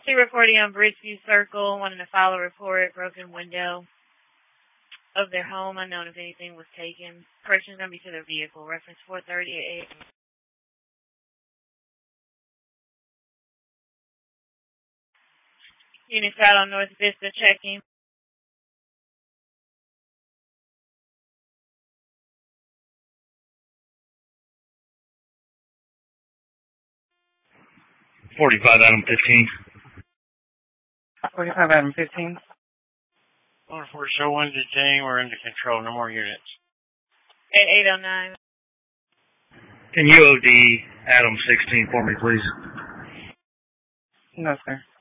Two reporting on Bridgeview Circle, wanting to file a report, broken window of their home, unknown if anything was taken. Person's going to be to their vehicle, reference 438. Units out on North Vista checking. Item 15. 45, Item 15. Order for show 1 detained. We're under control. No more units. At 809. Can you OD Adam 16 for me, please? No, sir.